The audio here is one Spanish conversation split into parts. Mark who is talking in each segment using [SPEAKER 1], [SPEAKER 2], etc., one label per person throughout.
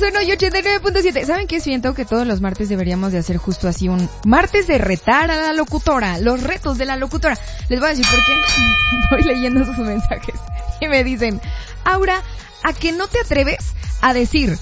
[SPEAKER 1] XFM y 89.7. ¿Saben qué? Siento que todos los martes deberíamos de hacer justo así un martes de retar a la locutora, los retos de la locutora. Les voy a decir por qué. Voy leyendo sus mensajes y me dicen, Aura, ¿a que no te atreves a decir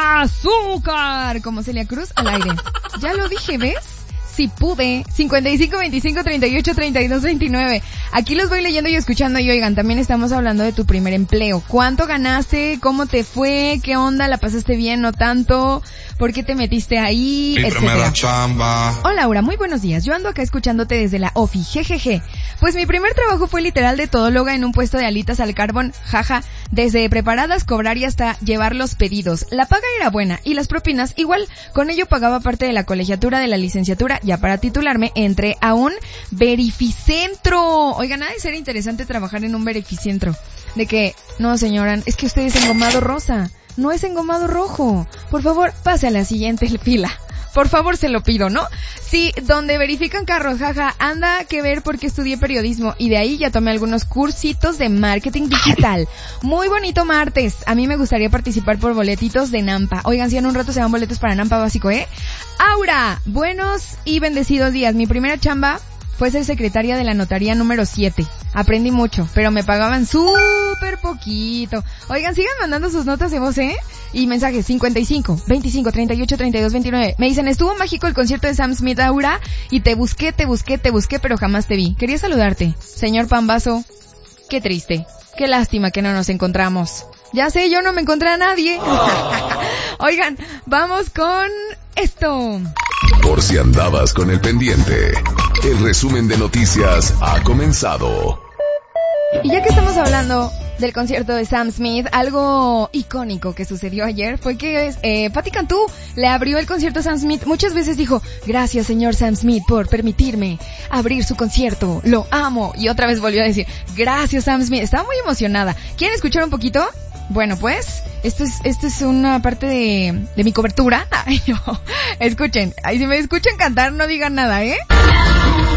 [SPEAKER 1] azúcar como Celia Cruz al aire? Ya lo dije, ¿ves? Si pude. 55 25 38 32 29. Aquí los voy leyendo y escuchando. Y oigan, también estamos hablando de tu primer empleo. ¿Cuánto ganaste? ¿Cómo te fue? ¿Qué onda? ¿La pasaste bien? ¿No tanto? ¿Por qué te metiste ahí? Etcétera. Hola, Laura, muy buenos días. Yo ando acá escuchándote desde la OFI. Jejeje. Pues mi primer trabajo fue literal de todóloga en un puesto de alitas al carbón. Jaja. Desde preparadas, cobrar y hasta llevar los pedidos. La paga era buena y las propinas igual. Con ello pagaba parte de la colegiatura de la licenciatura. Ya para titularme entré a un verificentro. Oigan, ha de ser interesante trabajar en un verificentro. De que, no señora, es que usted es engomado rosa. No es engomado rojo. Por favor, pase a la siguiente fila. Por favor, se lo pido, ¿no? Sí, donde verifican carros, jaja, anda que ver porque estudié periodismo y de ahí ya tomé algunos cursitos de marketing digital. Muy bonito martes. A mí me gustaría participar por boletitos de Nampa. Oigan, si en un rato se dan boletos para Nampa básico, ¿eh? Aura, buenos y bendecidos días. Mi primera chamba fue ser secretaria de la notaría número 7. Aprendí mucho, pero me pagaban súper poquito. Oigan, sigan mandando sus notas de voz, ¿eh? Y mensajes 55, 25, 38, 32, 29. Me dicen, estuvo mágico el concierto de Sam Smith, Aura, y te busqué, pero jamás te vi. Quería saludarte. Señor Pambazo, qué triste. Qué lástima que no nos encontramos. Ya sé, yo no me encontré a nadie. Oigan, vamos con esto.
[SPEAKER 2] Por si andabas con el pendiente, el resumen de noticias ha comenzado.
[SPEAKER 1] Y ya que estamos hablando del concierto de Sam Smith, algo icónico que sucedió ayer fue que Patti Cantú le abrió el concierto a Sam Smith. Muchas veces dijo, gracias señor Sam Smith por permitirme abrir su concierto, lo amo. Y otra vez volvió a decir, gracias Sam Smith. Estaba muy emocionada. ¿Quieren escuchar un poquito? Bueno, pues, esto es una parte de mi cobertura. Ay, no. Escuchen, ahí si me escuchan cantar no digan nada, ¿eh?